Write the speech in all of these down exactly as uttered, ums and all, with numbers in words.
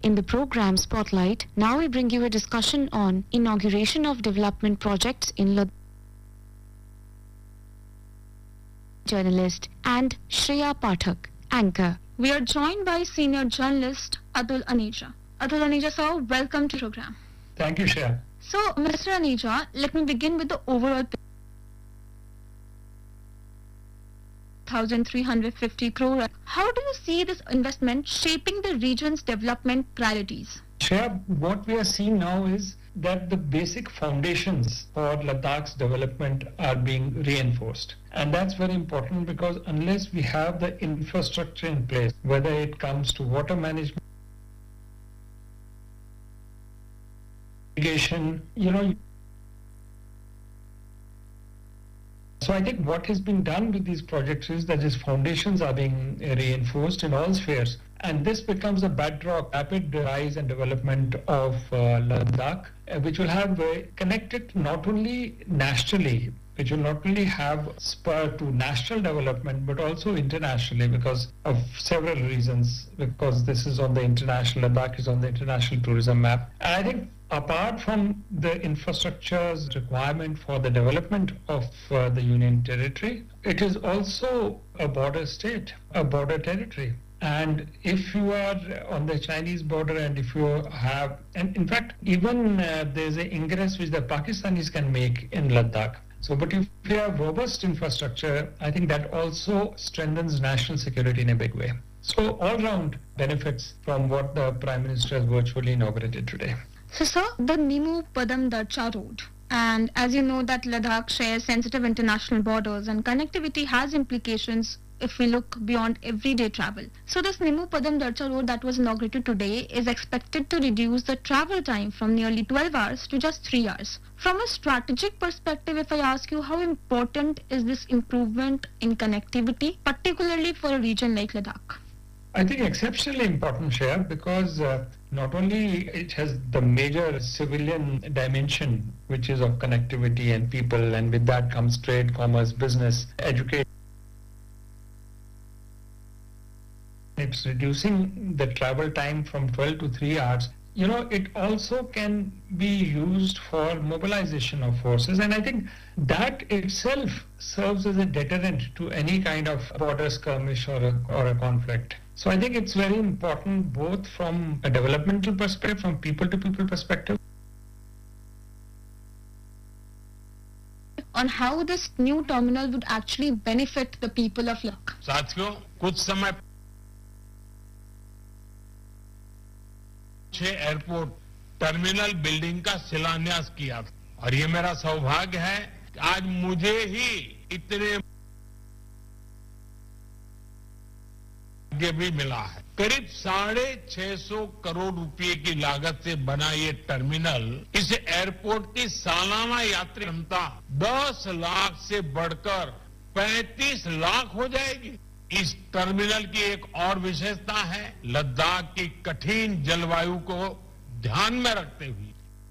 In the program Spotlight, now we bring you a discussion on inauguration of development projects in Ladakh. Journalist and Shreya Pathak, anchor. We are joined by senior journalist Atul Aneja. Atul Aneja sir, welcome to the program. Thank you, Shreya. So, Mister Aneja, let me begin with the overall one thousand three hundred fifty crore. How do you see this investment shaping the region's development priorities? Shreya, what we are seeing now is that the basic foundations for Ladakh's development are being reinforced. And that's very important because unless we have the infrastructure in place, whether it comes to water management, irrigation, you know, so I think what has been done with these projects is that these foundations are being reinforced in all spheres. And this becomes a bedrock, rapid rise and development of uh, Ladakh, uh, which will have uh, connected not only nationally, which will not only have spur to national development, but also internationally because of several reasons, because this is on the international, Ladakh is on the international tourism map. And I think apart from the infrastructure's requirement for the development of uh, the Union Territory, it is also a border state, a border territory. And if you are on the Chinese border and if you have, and in fact, even uh, there's an ingress which the Pakistanis can make in Ladakh. So, but if you have robust infrastructure, I think that also strengthens national security in a big way. So, all round benefits from what the Prime Minister has virtually inaugurated today. So, sir, the Nimu Padam Darcha Road. And as you know that Ladakh shares sensitive international borders and connectivity has implications if we look beyond everyday travel. So this Nimu Padam Darcha Road that was inaugurated today is expected to reduce the travel time from nearly twelve hours to just three hours. From a strategic perspective, if I ask you, how important is this improvement in connectivity, particularly for a region like Ladakh? I think exceptionally important, Shreya, because uh, not only it has the major civilian dimension, which is of connectivity and people, and with that comes trade, commerce, business, education. It's reducing the travel time from twelve to three hours. You know, it also can be used for mobilization of forces. And I think that itself serves as a deterrent to any kind of border skirmish or a, or a conflict. So I think it's very important both from a developmental perspective, from people to people perspective. On how this new terminal would actually benefit the people of Ladakh. साथियों, कुछ समय छह airport terminal building का शिलान्यास किया और ये मेरा सौभाग्य है कि आज मुझे ही इतने आगे भी मिला है। करीब साढ़े छह सौ करोड़ रुपए की लागत से बना ये टर्मिनल इस एयरपोर्ट की सालाना यात्री क्षमता दस लाख से बढ़कर पैंतीस लाख हो जाएगी। इस टर्मिनल की एक और विशेषता है लद्दाख की कठिन जलवायु को ध्यान में रखते हुए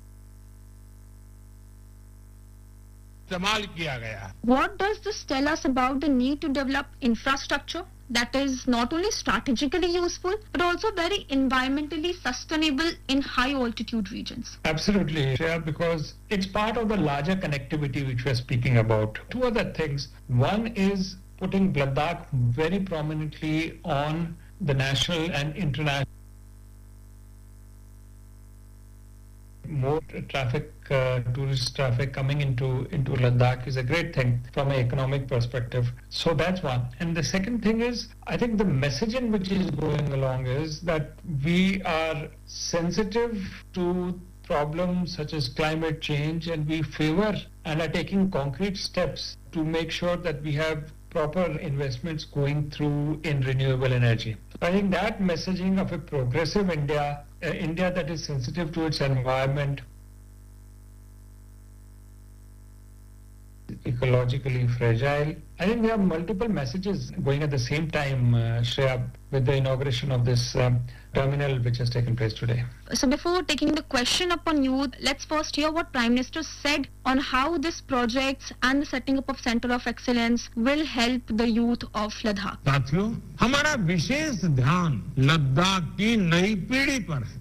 इस्तेमाल किया गया है। What does this tell us about the need to develop infrastructure that is not only strategically useful but also very environmentally sustainable in high altitude regions? Absolutely, Shreya, because it's part of the larger connectivity which we're speaking about. Two other things. One is putting Ladakh very prominently on the national and international. More traffic, uh, tourist traffic coming into, into Ladakh is a great thing from an economic perspective. So that's one. And the second thing is, I think the messaging which is going along is that we are sensitive to problems such as climate change and we favor and are taking concrete steps to make sure that we have proper investments going through in renewable energy. I think that messaging of a progressive India, uh, India that is sensitive to its environment, ecologically fragile. I think there are multiple messages going at the same time, uh, Shreya, with the inauguration of this um, terminal which has taken place today. So before taking the question upon you, let's first hear what Prime Minister said on how this project and the setting up of Center of Excellence will help the youth of Ladakh. साथियों, हमारा विशेष ध्यान लद्दाख की नई पीढ़ी पर है।